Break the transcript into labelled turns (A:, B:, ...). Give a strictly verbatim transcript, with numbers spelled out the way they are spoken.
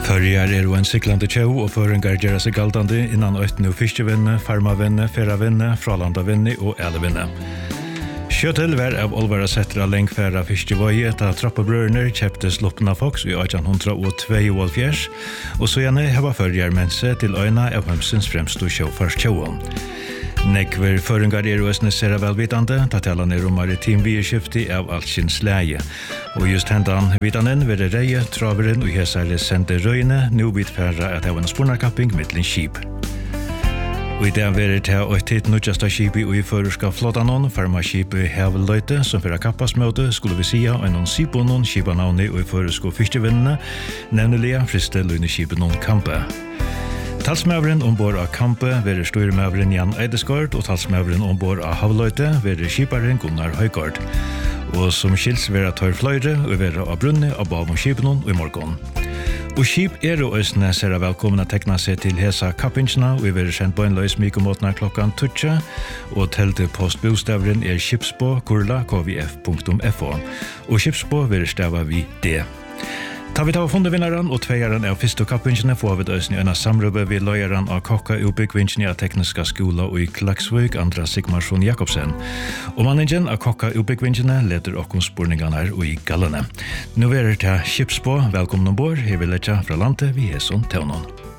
A: Förjar är en cyklande tjau och föringar gör sig galdande innan ötten och fiskevänne, farmavänne, ferravänne, fralandavänne och älvänne. Kjötel var av olvara sättra längfärra fiskevöje ta trappabrörner köpte sloppna fox i artonhundratvåogfjärde och så gärna hava förjar mense till öjna av hemsens främst sjöfarstjauan. Nekver föringar er ösne sera välvitande, tatalan er om maritim virskifti av allsins läge. Och just händan vitanen vere reie, traveren och hesarle sände röjne, nu vid färra att ha en spornarkapping mittlen skip. Och i det vere det och titt nutjasta skipi och i förurska flottanon, farma skipi havlöjte som för att kappas möte skulle vi sia en siponon, skipanavni och i förurska fiskevinnene, nämligen friste löjneskipenon kampe. Talsmævren ombord av Kampe verer styrmævren Jan Eidesgaard og talsmævren ombord av Havløyte verer skiparen Gunnar Højgaard. Og som skils verer tar fløyre og verer av brunne av bavom skipenon og i morgon. Og skip er og østene ser velkomna tekna seg til hesa kappingsna og verer sendt bøgnløys mykkomåtnar klokkan tutsi og telte postbostævren er skipsbå kurla k v f punktum f o og skipsbå verer stava vi D. Ta vi ta av fundevinnaren og tveiaren av fyrste kappvinsjene får vi døsni en samrøve ved løyeren av kokka utbyggvinsjene av tekniska skola og i Klaksvøk, Andra Sigmarsson Jakobsen. Og manningen av kokka utbyggvinsjene leder okkom spurningarna og i gallene. Nå er det til Skipsbå, velkommen ombord, jeg vil lette fra landet vi er som tøvnån.